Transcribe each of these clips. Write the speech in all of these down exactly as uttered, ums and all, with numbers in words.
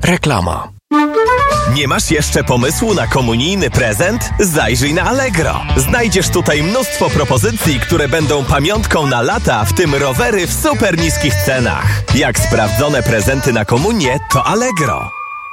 Reklama. Nie masz jeszcze pomysłu na komunijny prezent? Zajrzyj na Allegro. Znajdziesz tutaj mnóstwo propozycji, które będą pamiątką na lata, w tym rowery w super niskich cenach. Jak sprawdzone prezenty na komunię, to Allegro.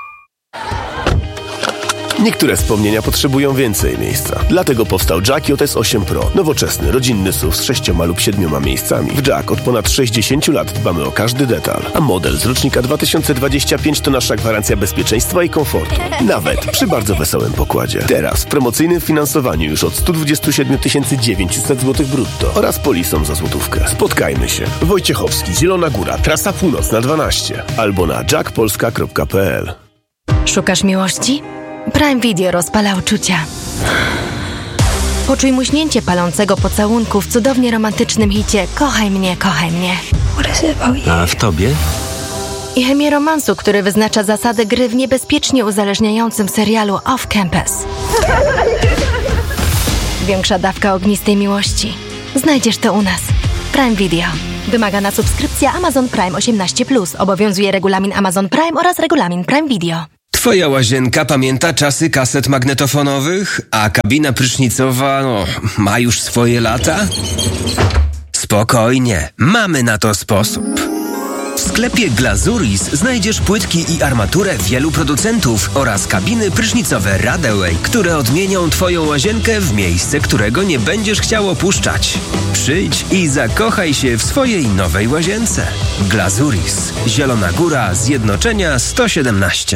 Niektóre wspomnienia potrzebują więcej miejsca. Dlatego powstał Jack J S osiem Pro. Nowoczesny, rodzinny S U V z sześcioma lub siedmioma miejscami. W Jack od ponad sześćdziesięciu lat dbamy o każdy detal. A model z rocznika dwa tysiące dwudziestego piątego to nasza gwarancja bezpieczeństwa i komfortu. Nawet przy bardzo wesołym pokładzie. Teraz w promocyjnym finansowaniu już od sto dwadzieścia siedem tysięcy dziewięćset złotych brutto oraz polisą za złotówkę. Spotkajmy się. Wojciechowski, Zielona Góra, trasa północna dwanaście albo na jack polska kropka p l. Szukasz miłości? Prime Video rozpala uczucia. Poczuj muśnięcie palącego pocałunku w cudownie romantycznym hicie Kochaj mnie, kochaj mnie. A w tobie? I chemię romansu, który wyznacza zasady gry w niebezpiecznie uzależniającym serialu Off Campus. Większa dawka ognistej miłości. Znajdziesz to u nas. Prime Video. Wymagana subskrypcja Amazon Prime osiemnaście plus. Obowiązuje regulamin Amazon Prime oraz regulamin Prime Video. Twoja łazienka pamięta czasy kaset magnetofonowych, a kabina prysznicowa, no, ma już swoje lata? Spokojnie, mamy na to sposób. W sklepie Glazuris znajdziesz płytki i armaturę wielu producentów oraz kabiny prysznicowe Radaway, które odmienią Twoją łazienkę w miejsce, którego nie będziesz chciał opuszczać. Przyjdź i zakochaj się w swojej nowej łazience. Glazuris. Zielona Góra, Zjednoczenia sto siedemnaście.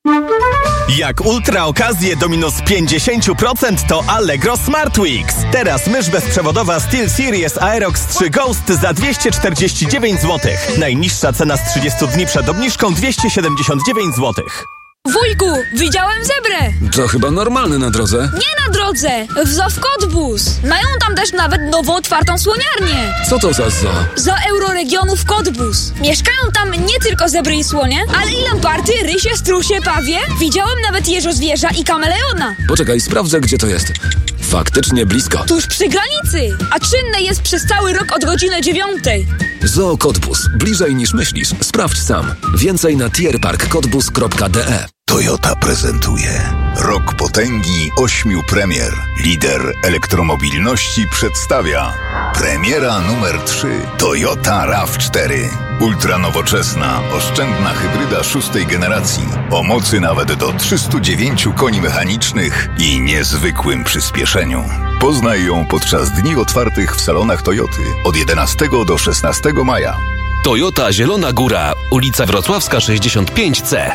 Jak ultra okazje do minus pięćdziesiąt procent to Allegro Smart Weeks. Teraz mysz bezprzewodowa SteelSeries Aerox trzy Ghost za dwieście czterdzieści dziewięć złotych. Najniższa cena z trzydziestu dni przed obniżką dwieście siedemdziesiąt dziewięć złotych. Wujku, widziałem zebrę! To chyba normalne na drodze. Nie na drodze! W Zoo Kotbus. Mają tam też nawet nową otwartą słoniarnię. Co to za zoo? Zoo Euroregionów Kotbus. Mieszkają tam nie tylko zebry i słonie, ale i lamparty, rysie, strusie, pawie. Widziałem nawet jeżozwierza i kameleona. Poczekaj, sprawdzę, gdzie to jest. Faktycznie blisko. Tuż przy granicy, a czynne jest przez cały rok od godziny dziewiątej. Zoo Kotbus. Bliżej niż myślisz. Sprawdź sam. Więcej na tierpark kotbus kropka d e. Toyota prezentuje Rok Potęgi ośmiu premier. Lider elektromobilności przedstawia premiera numer trzy Toyota raw cztery. Ultranowoczesna, oszczędna hybryda szóstej generacji o mocy nawet do trzystu dziewięciu koni mechanicznych i niezwykłym przyspieszeniu. Poznaj ją podczas dni otwartych w salonach Toyoty od jedenastego do szesnastego maja. Toyota Zielona Góra, ulica Wrocławska sześćdziesiąt pięć C.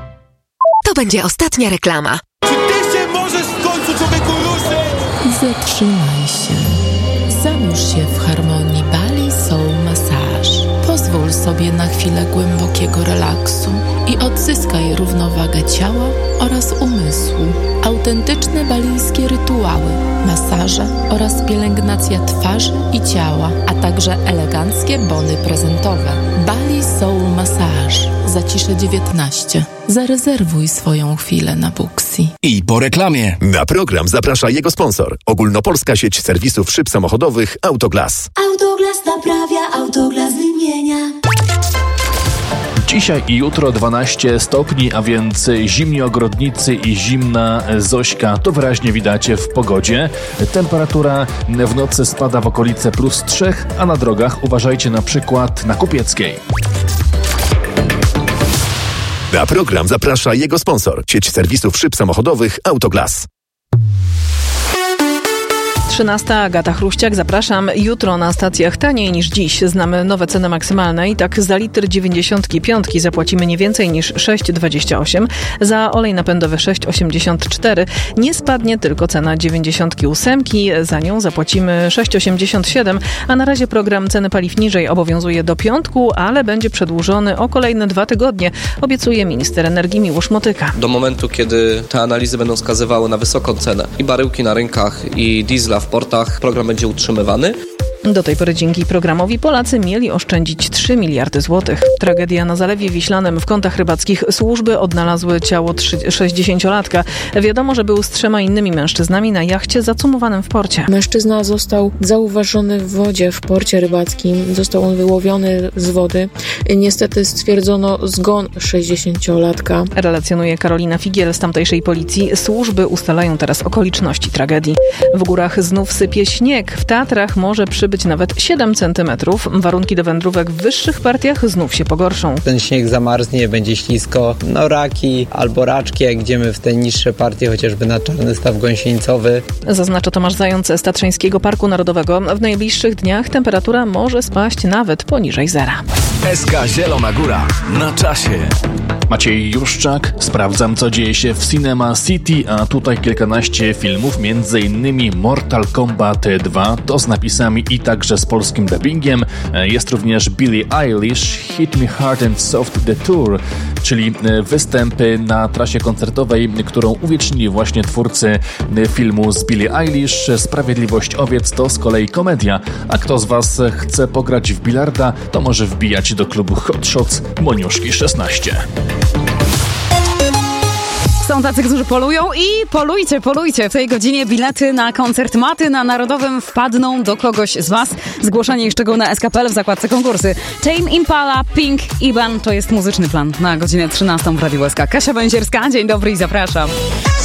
To będzie ostatnia reklama. Czy ty się możesz w końcu, człowieku, ruszyć? Zatrzymaj się. Zanurz się w harmonii Bali Soul Massage. Pozwól sobie na chwilę głębokiego relaksu i odzyskaj równowagę ciała oraz umysłu. Autentyczne balijskie rytuały, masaże oraz pielęgnacja twarzy i ciała, a także eleganckie bony prezentowe. Bali Soul Massage. Zacisze dziewiętnaście. Zarezerwuj swoją chwilę na Booksy. I po reklamie. Na program zaprasza jego sponsor. Ogólnopolska sieć serwisów szyb samochodowych Autoglas. Autoglas naprawia, Autoglas wymienia. Dzisiaj i jutro dwanaście stopni, a więc zimni ogrodnicy i zimna Zośka. To wyraźnie widać w pogodzie. Temperatura w nocy spada w okolice plus trzy, a na drogach uważajcie na przykład na Kupieckiej. Na program zaprasza jego sponsor. Sieć serwisów szyb samochodowych Autoglas. trzynasta. Agata Chruściak, zapraszam. Jutro na stacjach taniej niż dziś. Znamy nowe ceny maksymalne i tak za litr dziewięćdziesiątki piątki zapłacimy nie więcej niż sześć dwadzieścia osiem. Za olej napędowy sześć osiemdziesiąt cztery. Nie spadnie tylko cena dziewięćdziesiątki ósemki. Za nią zapłacimy sześć osiemdziesiąt siedem. A na razie program ceny paliw niżej obowiązuje do piątku, ale będzie przedłużony o kolejne dwa tygodnie, obiecuje minister energii Miłosz Motyka. Do momentu, kiedy te analizy będą wskazywały na wysoką cenę i baryłki na rynkach, i diesla w portach, program będzie utrzymywany. Do tej pory dzięki programowi Polacy mieli oszczędzić trzy miliardy złotych. Tragedia na Zalewie Wiślanym. W kątach rybackich służby odnalazły ciało sześćdziesięciolatka. Wiadomo, że był z trzema innymi mężczyznami na jachcie zacumowanym w porcie. Mężczyzna został zauważony w wodzie w porcie rybackim. Został on wyłowiony z wody. Niestety stwierdzono zgon sześćdziesięciolatka. Relacjonuje Karolina Figiel z tamtejszej policji. Służby ustalają teraz okoliczności tragedii. W górach znów sypie śnieg. W Tatrach może przybyć nawet siedem centymetrów. Warunki do wędrówek w wyższych partiach znów się pogorszą. Ten śnieg zamarznie, będzie ślisko. No raki albo raczki, jak idziemy w te niższe partie, chociażby na Czarny Staw Gąsienicowy. Zaznacza Tomasz Zając z Tatrzańskiego Parku Narodowego. W najbliższych dniach temperatura może spaść nawet poniżej zera. S K Zielona Góra. Na czasie. Maciej Juszczak. Sprawdzam, co dzieje się w Cinema City, a tutaj kilkanaście filmów, między innymi Mortal Kombat dwa, to z napisami i także z polskim dubbingiem. Jest również Billie Eilish, Hit Me Hard and Soft The Tour, czyli występy na trasie koncertowej, którą uwiecznili właśnie twórcy filmu z Billie Eilish. Sprawiedliwość owiec to z kolei komedia, a kto z Was chce pograć w bilarda, to może wbijać do klubu Hot Shots Moniuszki szesnaście. Są tacy, którzy polują i polujcie, polujcie. W tej godzinie bilety na koncert Maty na Narodowym wpadną do kogoś z Was. Zgłoszenie i szczegóły na S K P L w zakładce konkursy. Tame Impala, Pink, Iban to jest muzyczny plan na godzinę trzynastą w Radiu S K. Kasia Bęzierska, dzień dobry i zapraszam.